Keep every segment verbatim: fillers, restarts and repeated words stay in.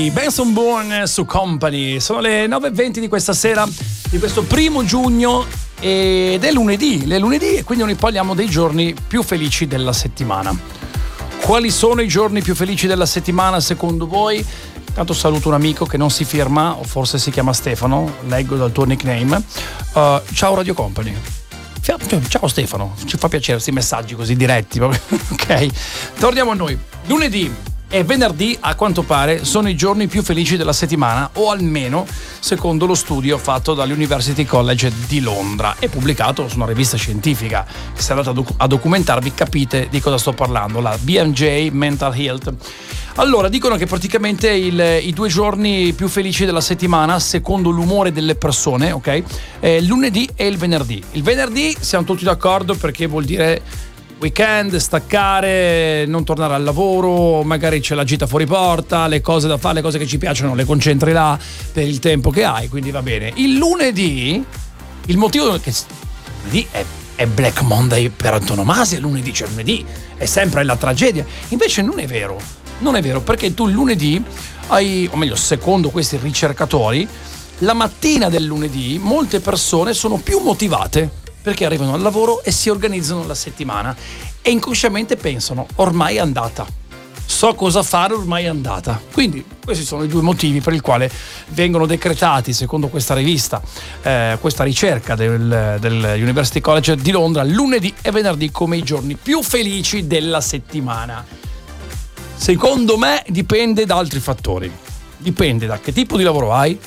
Company, Benson Bourne su Company. Sono le nove e venti di questa sera, di questo primo giugno, ed è lunedì, le lunedì, e quindi noi parliamo dei giorni più felici della settimana. Quali sono i giorni più felici della settimana secondo voi? Tanto saluto un amico che non si firma, o forse si chiama Stefano, leggo dal tuo nickname. Uh, ciao Radio Company. Ciao Stefano, ci fa piacere questi messaggi così diretti. Ok, torniamo a noi. Lunedì e venerdì, a quanto pare, sono i giorni più felici della settimana, o almeno secondo lo studio fatto dall'University College di Londra e pubblicato su una rivista scientifica. Se andate a, doc- a documentarvi capite di cosa sto parlando, la B M J Mental Health. Allora, dicono che praticamente il, i due giorni più felici della settimana, secondo l'umore delle persone, ok, è il lunedì e il venerdì. Il venerdì siamo tutti d'accordo perché vuol dire weekend, staccare, non tornare al lavoro, magari c'è la gita fuori porta, le cose da fare, le cose che ci piacciono le concentri là per il tempo che hai, quindi va bene. Il lunedì, il motivo che lunedì è, è Black Monday per antonomasia, lunedì, cioè lunedì è sempre la tragedia. Invece non è vero. Non è vero, perché tu il lunedì hai, o meglio, secondo questi ricercatori, la mattina del lunedì molte persone sono più motivate perché arrivano al lavoro e si organizzano la settimana e inconsciamente pensano: ormai è andata, so cosa fare, ormai è andata. Quindi questi sono i due motivi per il quale vengono decretati, secondo questa rivista, eh, questa ricerca del, del University College di Londra, lunedì e venerdì come i giorni più felici della settimana. Secondo me dipende da altri fattori, dipende da che tipo di lavoro hai,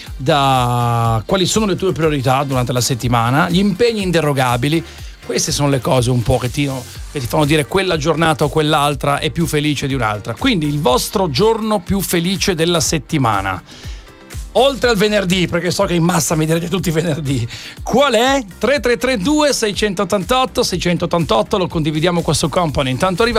da quali sono le tue priorità durante la settimana, gli impegni inderogabili. Queste sono le cose un po' che ti, che ti fanno dire quella giornata o quell'altra è più felice di un'altra. Quindi il vostro giorno più felice della settimana, oltre al venerdì, perché so che in massa mi direte tutti i venerdì, qual è? tre tre tre due sei otto otto sei otto otto, lo condividiamo qua su Company. Intanto arriva